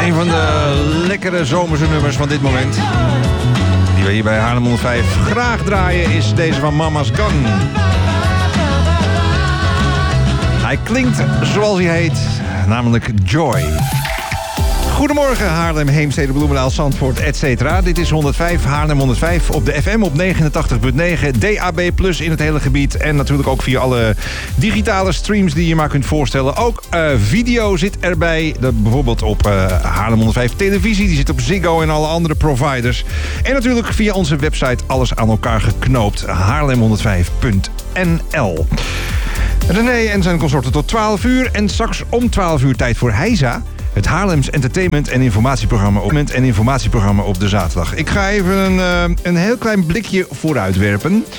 Een van de lekkere zomerse nummers van dit moment, die we hier bij Haarlem 105 graag draaien, is deze van Mama's Gun. Hij klinkt zoals hij heet, namelijk Joy. Goedemorgen Haarlem, Heemstede, Bloemendaal, Zandvoort, etc. Dit is 105, Haarlem 105 op de FM op 89.9, DAB+ in het hele gebied. En natuurlijk ook via alle digitale streams die je maar kunt voorstellen. Ook video zit erbij, bijvoorbeeld op Haarlem 105 televisie. Die zit op Ziggo en alle andere providers. En natuurlijk via onze website alles aan elkaar geknoopt. Haarlem105.nl. René en zijn consorten tot 12 uur. En straks om 12 uur tijd voor Heisa. Het Haarlems entertainment- en informatieprogramma op de zaterdag. Ik ga even een heel klein blikje vooruitwerpen.